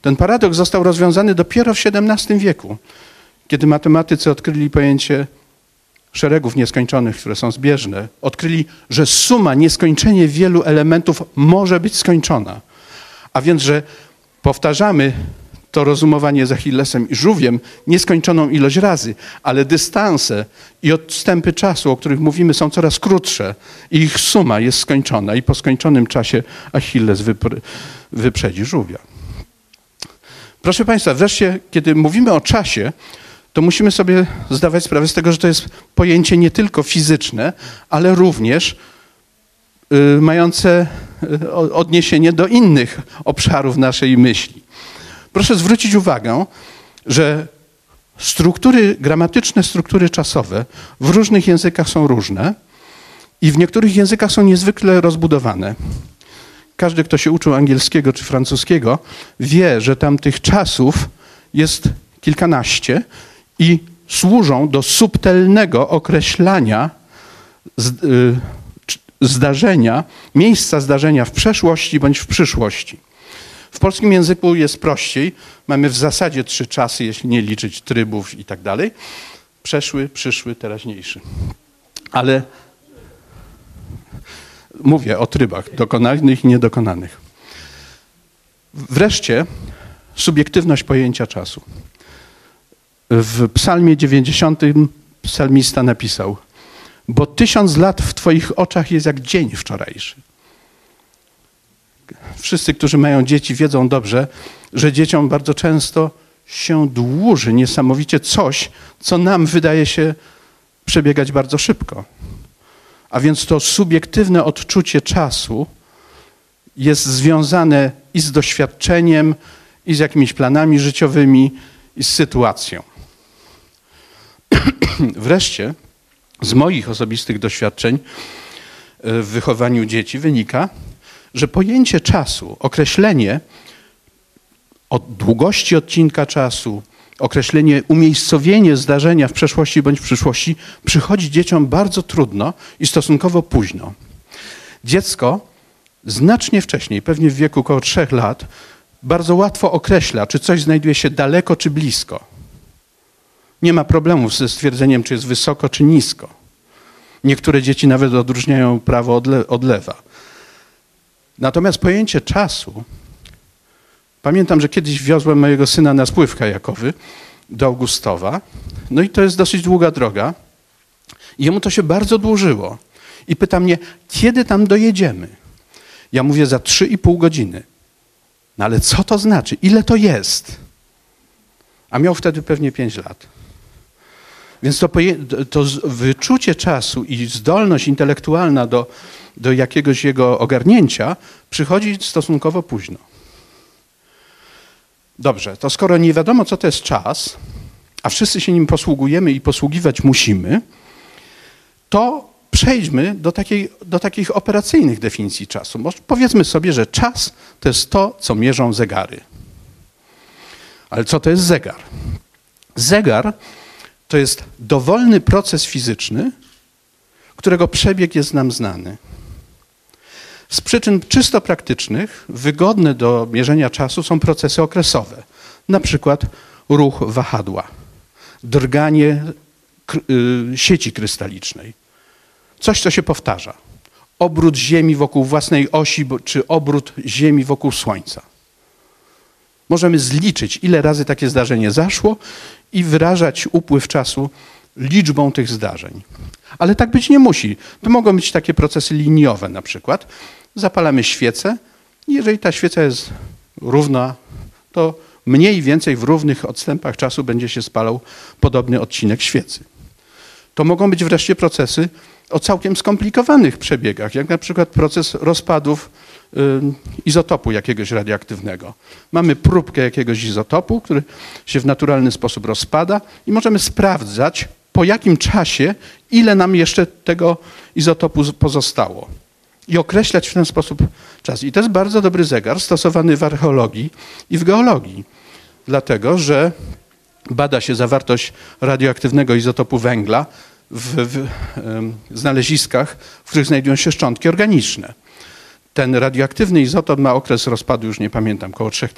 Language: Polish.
Ten paradoks został rozwiązany dopiero w XVII wieku, kiedy matematycy odkryli pojęcie szeregów nieskończonych, które są zbieżne. Odkryli, że suma nieskończenie wielu elementów może być skończona. A więc, że powtarzamy to rozumowanie z Achillesem i żółwiem nieskończoną ilość razy, ale dystanse i odstępy czasu, o których mówimy, są coraz krótsze i ich suma jest skończona i po skończonym czasie Achilles wyprzedzi żółwia. Proszę Państwa, wreszcie, kiedy mówimy o czasie, to musimy sobie zdawać sprawę z tego, że to jest pojęcie nie tylko fizyczne, ale również mające odniesienie do innych obszarów naszej myśli. Proszę zwrócić uwagę, że gramatyczne struktury czasowe w różnych językach są różne i w niektórych językach są niezwykle rozbudowane. Każdy, kto się uczył angielskiego czy francuskiego, wie, że tam tych czasów jest kilkanaście i służą do subtelnego określania zdarzenia, miejsca zdarzenia w przeszłości bądź w przyszłości. W polskim języku jest prościej. Mamy w zasadzie 3 czasy, jeśli nie liczyć trybów i tak dalej. Przeszły, przyszły, teraźniejszy. Ale mówię o trybach dokonanych i niedokonanych. Wreszcie subiektywność pojęcia czasu. W psalmie 90 psalmista napisał: bo 1000 lat w Twoich oczach jest jak dzień wczorajszy. Wszyscy, którzy mają dzieci, wiedzą dobrze, że dzieciom bardzo często się dłuży niesamowicie coś, co nam wydaje się przebiegać bardzo szybko. A więc to subiektywne odczucie czasu jest związane i z doświadczeniem, i z jakimiś planami życiowymi, i z sytuacją. Wreszcie z moich osobistych doświadczeń w wychowaniu dzieci wynika, że pojęcie czasu, określenie długości odcinka czasu, określenie, umiejscowienie zdarzenia w przeszłości bądź w przyszłości przychodzi dzieciom bardzo trudno i stosunkowo późno. Dziecko znacznie wcześniej, pewnie w wieku około 3 lat, bardzo łatwo określa, czy coś znajduje się daleko czy blisko. Nie ma problemów ze stwierdzeniem, czy jest wysoko czy nisko. Niektóre dzieci nawet odróżniają prawo od lewa. Natomiast pojęcie czasu, pamiętam, że kiedyś wiozłem mojego syna na spływ kajakowy do Augustowa, no i to jest dosyć długa droga i jemu to się bardzo dłużyło. I pyta mnie, kiedy tam dojedziemy? Ja mówię, za 3,5 godziny. No ale co to znaczy? Ile to jest? A miał wtedy pewnie 5 lat. Więc to wyczucie czasu i zdolność intelektualna do jakiegoś jego ogarnięcia przychodzi stosunkowo późno. Dobrze, to skoro nie wiadomo, co to jest czas, a wszyscy się nim posługujemy i posługiwać musimy, to przejdźmy do takich operacyjnych definicji czasu. Powiedzmy sobie, że czas to jest to, co mierzą zegary. Ale co to jest zegar? Zegar to jest dowolny proces fizyczny, którego przebieg jest nam znany. Z przyczyn czysto praktycznych wygodne do mierzenia czasu są procesy okresowe. Na przykład ruch wahadła, drganie sieci krystalicznej. Coś, co się powtarza. Obrót Ziemi wokół własnej osi, czy obrót Ziemi wokół Słońca. Możemy zliczyć, ile razy takie zdarzenie zaszło i wyrażać upływ czasu liczbą tych zdarzeń. Ale tak być nie musi. To mogą być takie procesy liniowe na przykład. Zapalamy świecę i jeżeli ta świeca jest równa, to mniej więcej w równych odstępach czasu będzie się spalał podobny odcinek świecy. To mogą być wreszcie procesy o całkiem skomplikowanych przebiegach, jak na przykład proces rozpadów izotopu jakiegoś radioaktywnego. Mamy próbkę jakiegoś izotopu, który się w naturalny sposób rozpada i możemy sprawdzać, po jakim czasie, ile nam jeszcze tego izotopu pozostało. I określać w ten sposób czas. I to jest bardzo dobry zegar stosowany w archeologii i w geologii. Dlatego, że bada się zawartość radioaktywnego izotopu węgla w znaleziskach, w których znajdują się szczątki organiczne. Ten radioaktywny izotop ma okres rozpadu, już nie pamiętam, około 3000